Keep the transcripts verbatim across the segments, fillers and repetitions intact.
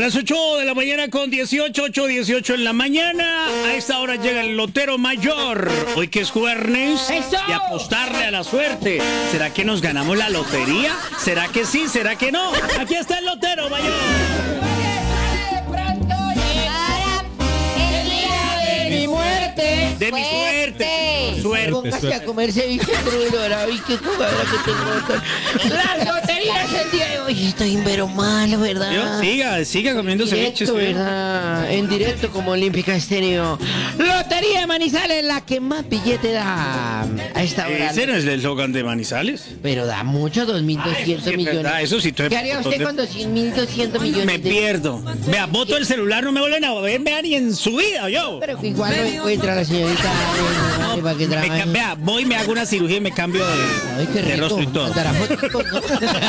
las ocho de la mañana con dieciocho, ocho dieciocho en la mañana. A esta hora llega el lotero mayor. Hoy que es jueves y apostarle a la suerte. ¿Será que nos ganamos la lotería? ¿Será que sí? ¿Será que no? Aquí está el lotero mayor. Mi muerte. De mi suerte. Suerte. Póngase a comer ceviche crudo, ahora vi qué jugadora que tengo. Las loterías el día de hoy. Estoy pero malo, ¿verdad? Yo, siga, siga comiendo ceviches. Directo, ¿verdad? En directo como Olímpica Estéreo. Lotería de Manizales, la que más billete da a esta hora. Ese no es el eslogan de Manizales. Pero da mucho, dos mil doscientos sí, millones. verdad, eso sí, ¿Qué haría usted con dos mil doscientos millones? Me de... pierdo. Vea, boto el celular, no me vuelven a ver, vea, ni en su vida, yo. Pero que igual no encuentra la señorita. No, para que me trabaje. ca- vea, voy, me hago una cirugía y me cambio de, Ay, qué de rico. rostro y todo. Mandará fotico, ¿no?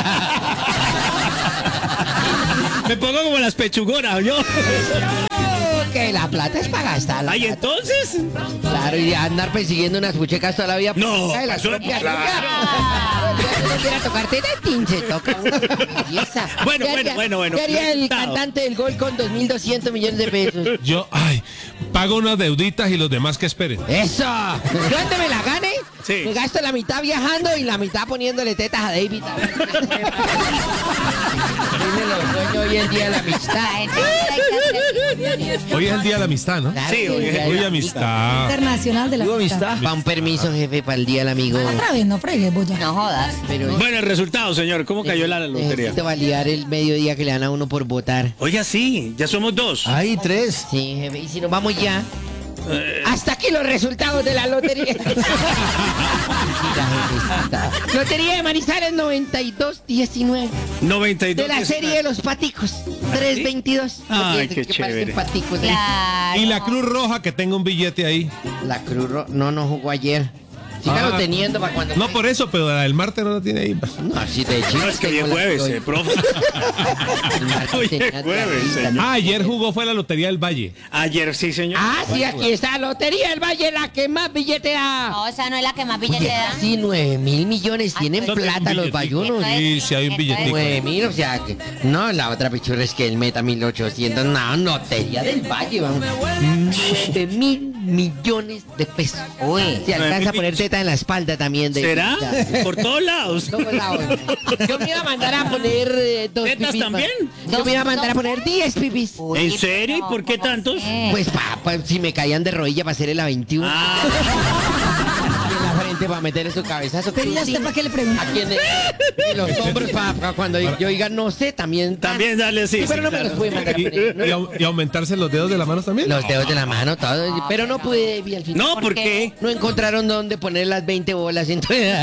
Me pongo como las pechugonas, yo. Que la plata es para gastar. Ay, entonces. Claro, y andar persiguiendo unas puchecas toda la vida. No, Ay, las eso- propias, claro. Si no quiera tocarte de tin, se toca una belleza. Bueno, ¿Qué bueno, haría- bueno, bueno. ¿Qué haría el Resultado. cantante del gol con dos mil doscientos millones de pesos? Yo, ay, pago unas deuditas y los demás que esperen. ¡Eso! ¿Dónde me la gane? Sí. Me gasto la mitad viajando y la mitad poniéndole tetas a David. Tiene los dueños hoy en día de la amistad. Hoy es el día de la amistad, ¿no? Claro, Sí, hoy es el Hoy día amistad. Internacional de la amistad. Pa' un permiso, jefe, para el día del amigo. Otra vez, no fregues, boya. No jodas. Pero Bueno, el resultado, señor. ¿Cómo cayó la lotería? necesito validar el mediodía que le dan a uno por votar. Oiga, sí, ya somos dos. Hay tres. Sí, jefe, y si nos vamos ya. Eh. Hasta aquí los resultados de la lotería. Lotería de Manizales noventa y dos diecinueve. noventa y dos. De la serie de los paticos. tres veintidós. Ay, ¿No qué piensas que parecen chévere. paticos, eh? Claro. Y la Cruz Roja que tenga un billete ahí. La Cruz Ro- no, no jugó ayer. Sígalo Ah. teniendo para cuando. No por eso, pero la del martes no la tiene ahí. No, así de No, chicos. es que hoy es jueves, eh, profe. Hoy es jueves, señor. Ah, ayer jugó fue la Lotería del Valle. Ayer sí, señor. Ah, sí, aquí está Lotería del Valle, la que más billete da. No, esa no es la que más billete da. Sí, nueve mil millones. Tienen pues, plata los bayunos. Sí, sí hay un billetico. Nueve mil, o sea que. No, la otra pichurra es que el meta mil ochocientos. No, Lotería del Valle, vamos. Nueve mil millones de pesos. Uy. Se alcanza mil a poner teta en la espalda también. De, ¿Será? Ya. Por todos lados. Todos lados. Yo me iba a mandar a poner eh, dos ¿Tetas pipis más. también? Yo me iba a mandar a poner diez pipis. Uy, ¿En serio? ¿Y pero, por qué ¿cómo tantos? así? Pues pa, pa- si me caían de rodilla para hacer el A veintiuno. Ah, En la frente para meter esos cabezazos. Pero ya usted para qué le pregunta. Aquí en, el- en los hombros para cuando yo diga no sé, también. también dale así. Sí, pero sí, no me claro. los pude mandar a Y, poner. ¿no? y au- y aumentarse los dedos de la mano también. Los dedos de la mano, todo. Pero no pude, vi al final. No, ¿por qué? No encontraron dónde poner las veinte bolas. Entonces.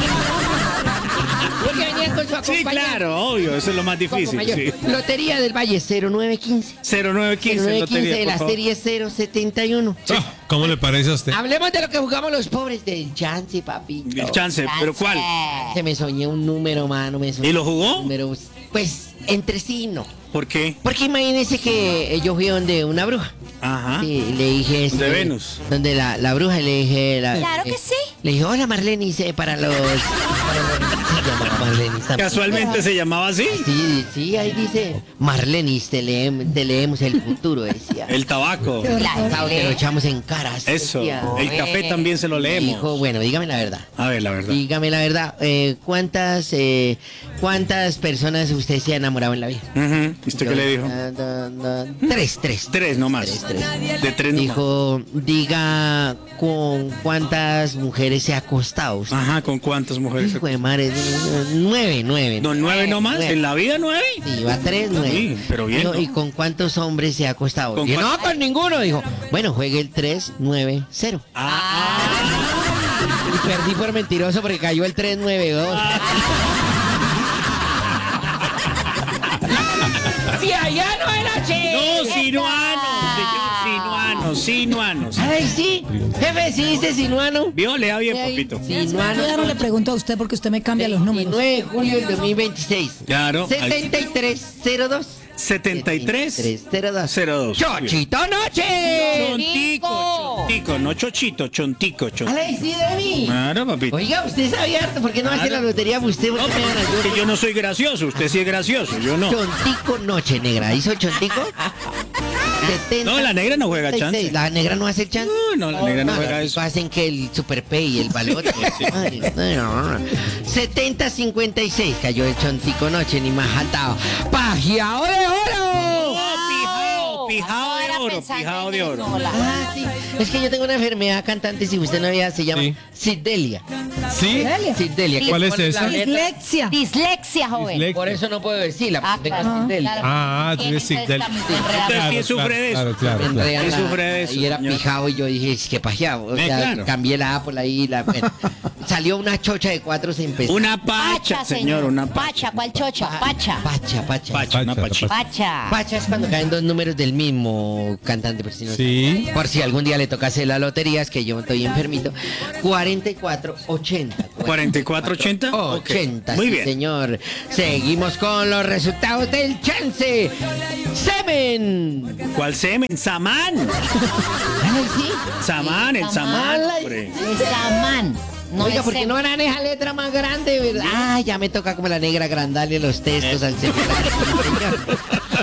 Porque venían con su Sí, acompañante. claro, obvio, eso es lo más difícil. Mayor. Sí. Lotería del Valle cero nueve quince. cero nueve quince, cero nueve quince lotería, de por la favor. serie cero setenta y uno. Ah, ¿cómo le parece a usted? Hablemos de lo que jugamos los pobres del chance, papi. El chance, ¿pero cuál? Se me soñé un número, mano. Me soñé ¿Y lo un jugó? número. Pues entre sí no. ¿Por qué? Porque imagínense que yo fui donde una bruja. Ajá. Sí, le dije. este, De Venus. Donde la, la bruja le dije. la- Claro que eh, sí. Le dije, hola Marlene, dice, para los. Para los se llama Marlene, está- Casualmente se llamaba así. Sí, sí, ahí dice. Marlene, te, leem- te leemos el futuro, decía. El tabaco. Claro, te lo echamos en caras. Eso. decía. El café también se lo leemos. Dijo, bueno, dígame la verdad. A ver, la verdad. Dígame la verdad, eh, ¿cuántas eh, cuántas personas usted se ha enamorado en la vida? Ujú. ¿Y usted qué le dijo? Da, da, da, Tres, tres. Tres nomás. Tres, tres. De tres nomás. Dijo, diga con cuántas mujeres se ha acostado usted. Ajá, ¿con cuántas mujeres? Hijo de madre, nueve, nueve. ¿No, nueve nomás? Nueve. ¿En la vida nueve? Sí, va tres, nueve. Sí, pero bien, Dijo, ¿no? ¿y con cuántos hombres se ha acostado? ¿Con Dije, cuán- no, con ninguno. Dijo, bueno, juegue el tres, nueve, cero. Ah, Y perdí por mentiroso porque cayó el tres, nueve, dos. Si allá no era che. no, sinuano, señor, sinuano, sinuano. Ay, sí. Jefe, sí, dice sinuano. ¿Vio? Lea bien, Ahí, papito. Sinuano. Yo ya no le pregunto a usted porque usted me cambia los números. veintinueve de julio del dos mil veintiséis. Claro. setenta y tres cero dos. setenta y tres cero dos. cero dos. ¡Chochito Noche! Chontico, chontico, no chochito, chontico, ¡A chontico. la sí de mí! Claro, papito. Oiga, usted sabía harto, ¿por qué no hace Claro. la lotería usted? No, ¿Por qué me gana? porque yo no soy gracioso, usted sí es gracioso, yo no. Chontico Noche, negra. ¿Hizo Chontico? setenta, No, la negra no juega setenta y seis. chance. ¿La negra no hace chance? No, no, la negra no juega los eso. ricos hacen que el Super Pay y el balote. Ay, no, no, no. setenta cincuenta y seis cayó el Chontico Noche, ni más jaltado. ¡Pajeado de oro! Oh, pijao, pijao de oro, pijao de oro. Ah, sí. Es que yo tengo una enfermedad cantante, si usted no había, se llama Sí. Sidelia. ¿Sí? Delia. Sidelia. ¿Cuál es la esa? letra? Dislexia. Dislexia, joven. Dislexia. Por eso no puedo decirla, Ah, porque tengo claro, Sidelia. claro. Ah, Tiene tienes que Sigdel. estar muy Entonces, enredado. ¿quién sufre de eso? Claro, claro, Me claro. enredan ¿Qué la- sufre de eso, Y era señor? pijado y yo dije, es que pajeado. O Eh, sea, claro. cambié la A por la I. La, bueno, salió una chocha de cuatro sin empezó. Una pacha, señor, una pacha. Pacha, ¿cuál chocha? Pacha. Pacha, pacha. Pacha, una Pacha, pachita. Pacha. Pacha es cuando caen dos números del mismo cantante, por si no Sí. Por si algún día le tocase la lotería, es que yo estoy enfermito. cuarenta y cuatro ochenta. cuarenta y cuatro ochenta. ochenta, Muy sí, bien. señor. Seguimos con los resultados del chance. Semen. ¿Cuál semen? Samán. Ay, sí. Samán, el Samán, Samán. hombre. Es Samán. No Oiga, es ¿por qué sem- no harán esa letra más grande, verdad? Ah, ya me toca como la negra agrandarle los textos al señor.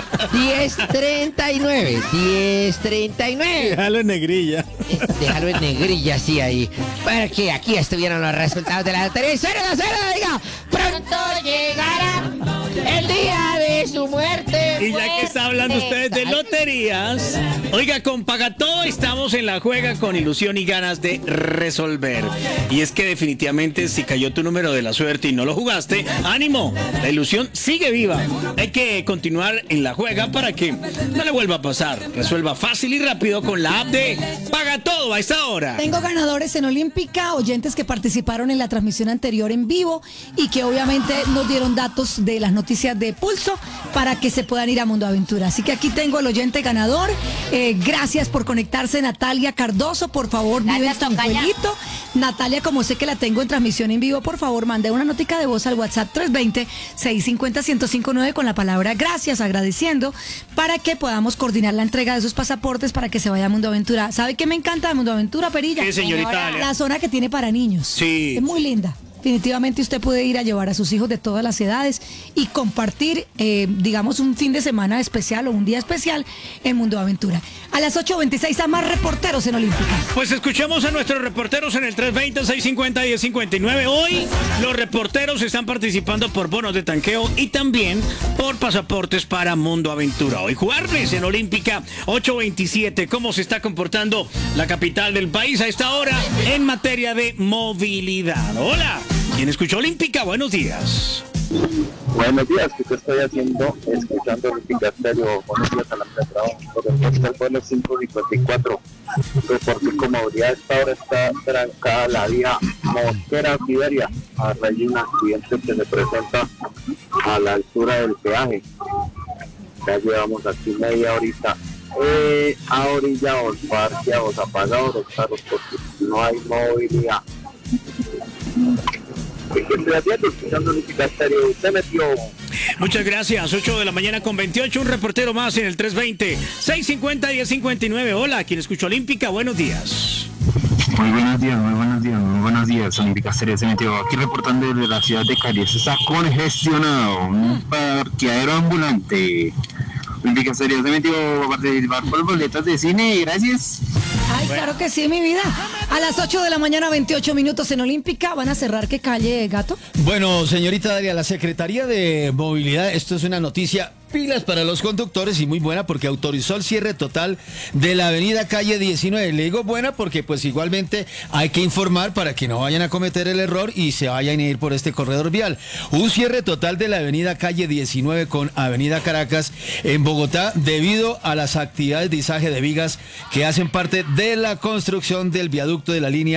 diez treinta y nueve. diez treinta y nueve. Déjalo en negrilla. Déjalo en negrilla así ahí. Para que aquí estuvieran los resultados de la lotería. ¡Cero, cero, diga! ¡Pronto llegará el día de su muerte! Y ya que está hablando ustedes de loterías, oiga, con Pagatodo estamos en la juega con ilusión y ganas de resolver. Y es que definitivamente si cayó tu número de la suerte y no lo jugaste, ánimo, la ilusión sigue viva. Hay que continuar en la juega para que no le vuelva a pasar. Resuelva fácil y rápido con la app de Pagatodo a esta hora. Tengo ganadores en Olímpica, oyentes que participaron en la transmisión anterior en vivo y que obviamente nos dieron datos de las noticias de Pulso para que se puedan ir a Mundo Aventura. Así que aquí tengo el oyente ganador. Eh, gracias por conectarse, Natalia Cardoso. Por favor, vive en Gracias, San tocaya. Juelito. Natalia, como sé que la tengo en transmisión en vivo, por favor, mande una notica de voz al WhatsApp tres dos cero, seis cinco cero, uno cero cinco nueve con la palabra gracias, agradeciendo, para que podamos coordinar la entrega de sus pasaportes para que se vaya a Mundo Aventura. ¿Sabe qué me encanta de Mundo Aventura, Perilla? ¿Qué, señorita Señora, Dalia? La zona que tiene para niños. Sí. Es muy linda. Definitivamente usted puede ir a llevar a sus hijos de todas las edades y compartir, eh, digamos, un fin de semana especial o un día especial en Mundo Aventura. A las ocho veintiséis a más reporteros en Olímpica. Pues escuchemos a nuestros reporteros en el tres dos cero, seis cinco cero, uno cero cinco nueve. Hoy los reporteros están participando por bonos de tanqueo y también por pasaportes para Mundo Aventura. Hoy jueves en Olímpica ocho veintisiete. ¿Cómo se está comportando la capital del país a esta hora en materia de movilidad? Hola, ¿quién escuchó Olímpica? Buenos días. Buenos días, ¿qué estoy haciendo? Escuchando Olímpica Estéreo. Buenos días a la mesa de trabajo. Por el el vuelo cinco cincuenta y cuatro. Reporte con movilidad. Esta hora está trancada la vía Mosquera-Siberia a raíz de un accidente que se presenta a la altura del peaje. Ya llevamos aquí media horita eh, ahorillados, parqueados, apagados los carros porque no hay movilidad. ¿Qué estoy haciendo? Escuchando Olímpica Estéreo. Usted metió... Muchas gracias. ocho de la mañana con veintiocho. Un reportero más en el tres dos cero, seis cinco cero, uno cero cinco nueve. Hola, ¿quién escuchó Olímpica? Buenos días. Muy buenos días, muy buenos días, muy buenos días. Olímpica Estéreo se metió aquí reportando desde la ciudad de Cali. Esto está congestionado, un parqueadero ambulante. Olímpica Estéreo se metió a participar por boletas de cine. Gracias. Ay, claro que sí, mi vida. A las ocho de la mañana, veintiocho minutos en Olímpica. ¿Van a cerrar qué calle, gato? Bueno, señorita Dalia, la Secretaría de Movilidad, esto es una noticia pilas para los conductores y muy buena porque autorizó el cierre total de la avenida calle diecinueve. Le digo buena porque pues igualmente hay que informar para que no vayan a cometer el error y se vayan a ir por este corredor vial. Un cierre total de la avenida calle diecinueve con avenida Caracas en Bogotá debido a las actividades de izaje de vigas que hacen parte de la construcción del viaducto de la línea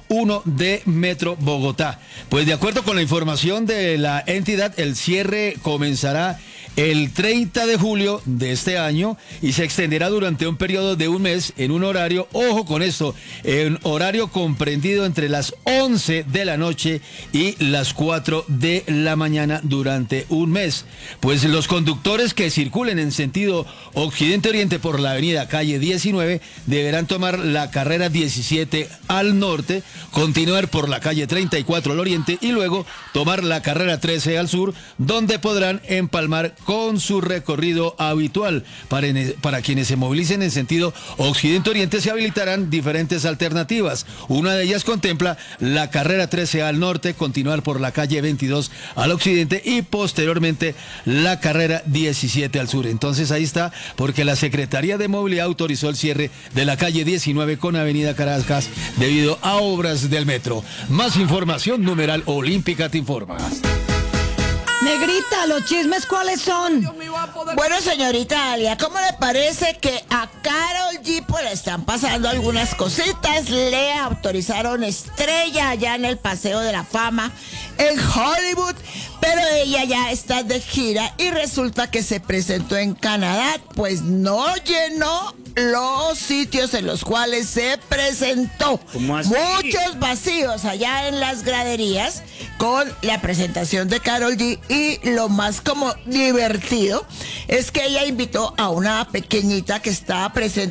uno de Metro Bogotá. Pues de acuerdo con la información de la entidad, el cierre comenzará el treinta de julio de este año y se extenderá durante un periodo de un mes en un horario, ojo con esto, en horario comprendido entre las once de la noche y las cuatro de la mañana durante un mes. Pues los conductores que circulen en sentido occidente-oriente por la avenida calle diecinueve deberán tomar la carrera diecisiete al norte, continuar por la calle treinta y cuatro al oriente y luego tomar la carrera trece al sur, donde podrán empalmar con su recorrido habitual. Para, para quienes se movilicen en sentido occidente-oriente se habilitarán diferentes alternativas. Una de ellas contempla la carrera trece al norte, continuar por la calle veintidós al occidente y posteriormente la carrera diecisiete al sur. Entonces ahí está, porque la Secretaría de Movilidad autorizó el cierre de la calle diecinueve con avenida Caracas debido a obras del metro. Más información, numeral Olímpica te informa. Negrita, los chismes, ¿cuáles son? Bueno, señorita Alia, ¿cómo le parece que a Karol G pues, le están pasando algunas cositas? Le autorizaron estrella allá en el Paseo de la Fama en Hollywood, pero ella ya está de gira y resulta que se presentó en Canadá, pues no llenó los sitios en los cuales se presentó. ¿Cómo así? Muchos vacíos allá en las graderías con la presentación de Karol G, y lo más como divertido es que ella invitó a una pequeñita que estaba presente